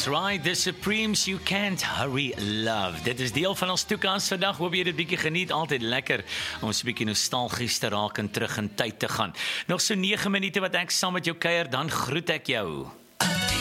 right, The Supremes, You Can't Hurry Love. Dit is deel van ons toekoms vandag. Hoop jy dit bietjie geniet. Altyd lekker om 'n bietjie nostalgies te raak en terug in tyd te gaan. Nog so 9 minute wat ek saam met jou kuier, dan groet ek jou.